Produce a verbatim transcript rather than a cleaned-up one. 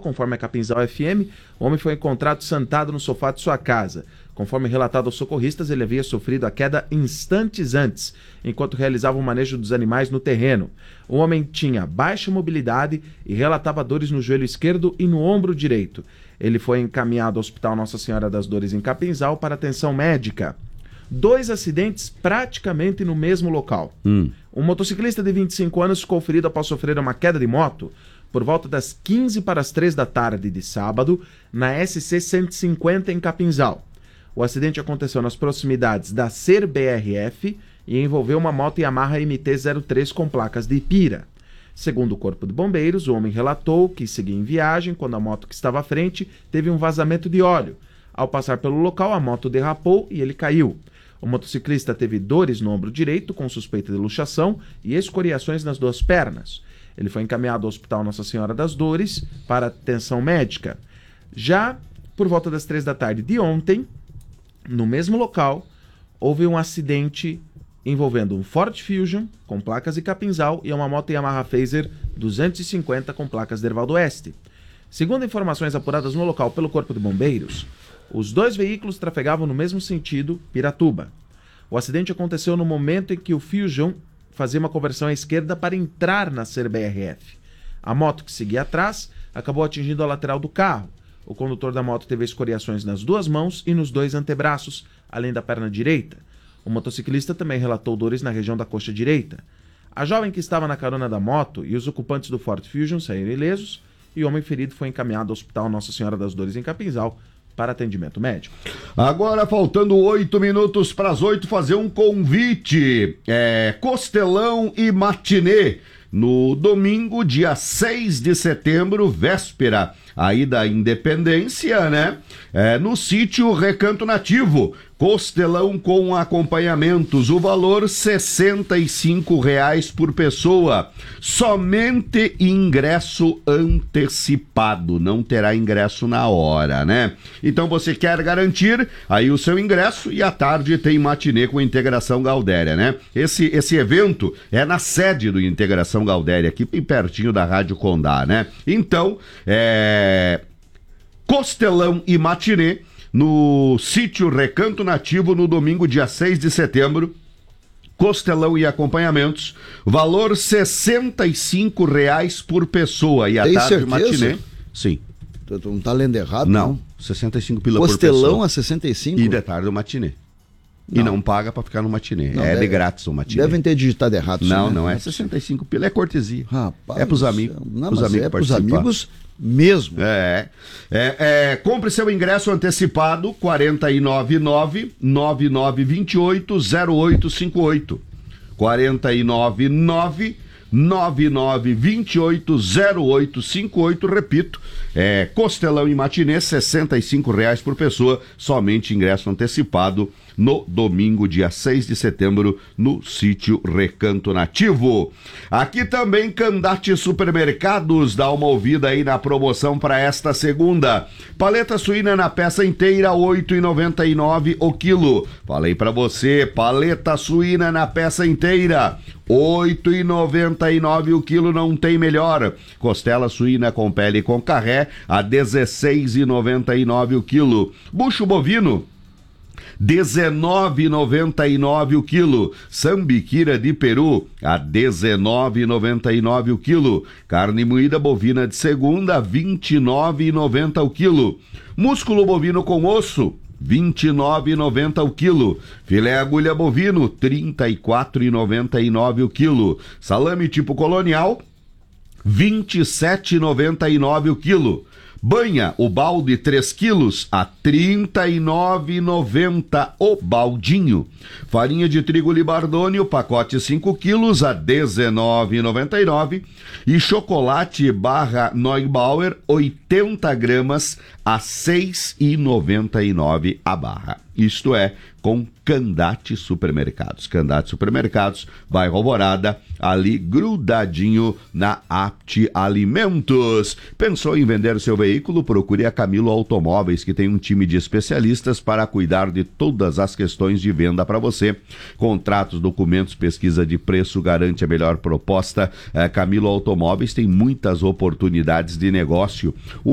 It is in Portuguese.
conforme a Capinzal F M, o homem foi encontrado sentado no sofá de sua casa. Conforme relatado aos socorristas, ele havia sofrido a queda instantes antes, enquanto realizava o manejo dos animais no terreno. O homem tinha baixa mobilidade e relatava dores no joelho esquerdo e no ombro direito. Ele foi encaminhado ao Hospital Nossa Senhora das Dores em Capinzal para atenção médica. Dois acidentes praticamente no mesmo local. Hum. Um motociclista de vinte e cinco anos ficou ferido após sofrer uma queda de moto por volta das quinze para as três da tarde de sábado, na S C cento e cinquenta em Capinzal. O acidente aconteceu nas proximidades da Ser B R F e envolveu uma moto Yamaha M T zero três com placas de Ipira. Segundo o Corpo de Bombeiros, o homem relatou que seguia em viagem quando a moto que estava à frente teve um vazamento de óleo. Ao passar pelo local, a moto derrapou e ele caiu. O motociclista teve dores no ombro direito, com suspeita de luxação e escoriações nas duas pernas. Ele foi encaminhado ao Hospital Nossa Senhora das Dores para atenção médica. Já por volta das três da tarde de ontem, no mesmo local, houve um acidente envolvendo um Ford Fusion com placas de Capinzal e uma moto Yamaha Fazer duzentos e cinquenta com placas de Erval do Oeste. Segundo informações apuradas no local pelo Corpo de Bombeiros, os dois veículos trafegavam no mesmo sentido, Piratuba. O acidente aconteceu no momento em que o Fusion fazia uma conversão à esquerda para entrar na Ser B R F. A moto que seguia atrás acabou atingindo a lateral do carro. O condutor da moto teve escoriações nas duas mãos e nos dois antebraços, além da perna direita. O motociclista também relatou dores na região da coxa direita. A jovem que estava na carona da moto e os ocupantes do Ford Fusion saíram ilesos e o homem ferido foi encaminhado ao Hospital Nossa Senhora das Dores em Capinzal para atendimento médico. Agora, faltando oito minutos para as oito, fazer um convite. É, Costelão e Matinê. No domingo, dia seis de setembro, véspera aí da Independência, né? É, no sítio Recanto Nativo, costelão com acompanhamentos, o valor sessenta e cinco reais por pessoa, somente ingresso antecipado, não terá ingresso na hora, né? Então você quer garantir aí o seu ingresso e à tarde tem matinê com Integração Gaudéria, né? Esse, esse evento é na sede do Integração Gaudéria, aqui bem pertinho da Rádio Condá, né? Então, é... Costelão e matinê no sítio Recanto Nativo no domingo, dia seis de setembro. Costelão e acompanhamentos, valor sessenta e cinco reais por pessoa. E à Tem tarde certeza? matinê. Sim. Tu, tu não tá lendo errado? Não, não. sessenta e cinco pila por pessoa. Costelão a sessenta e cinco? E de tarde o matinê. Não. E não paga pra ficar no matinê. Não, é deve, de grátis o matinê. Devem ter digitado errado. Não, né? não é sessenta e cinco pila, é cortesia. Rapaz, é pros amigos. Não, pros mas amigos é pros amigos mesmo. É, é, é. Compre seu ingresso antecipado, quatro nove nove, nove nove dois oito, zero oito cinco oito. quatro nove nove, nove nove dois oito, zero oito cinco oito, repito, é Costelão e matinê, sessenta e cinco reais por pessoa, somente ingresso antecipado no domingo, dia seis de setembro, no sítio Recanto Nativo. Aqui também Candate Supermercados, dá uma ouvida aí na promoção para esta segunda. Paleta suína na peça inteira, oito reais e noventa e nove centavos o quilo. Falei para você, paleta suína na peça inteira, oito reais e noventa e nove centavos o quilo, não tem melhor. Costela suína com pele e com carré, a dezesseis reais e noventa e nove centavos o quilo. Bucho bovino, dezenove reais e noventa e nove centavos o quilo. Sambiquira de peru, a dezenove reais e noventa e nove centavos o quilo. Carne moída bovina de segunda, vinte e nove reais e noventa centavos o quilo. Músculo bovino com osso, vinte e nove reais e noventa centavos o quilo. Filé agulha bovino, trinta e quatro reais e noventa e nove centavos o quilo. Salame tipo colonial, vinte e sete reais e noventa e nove centavos o quilo. Banha, o balde três quilos, a trinta e nove reais e noventa centavos o baldinho. Farinha de trigo Libardone, o pacote cinco quilos, a dezenove reais e noventa e nove centavos. E chocolate barra Neubauer, oitenta gramas, a seis reais e noventa e nove centavos a barra. Isto é, com Candate Supermercados. Candate Supermercados, bairro Alvorada, ali grudadinho na Apte Alimentos. Pensou em vender seu veículo? Procure a Camilo Automóveis, que tem um time de especialistas para cuidar de todas as questões de venda para você. Contratos, documentos, pesquisa de preço, garante a melhor proposta. É, Camilo Automóveis tem muitas oportunidades de negócio. O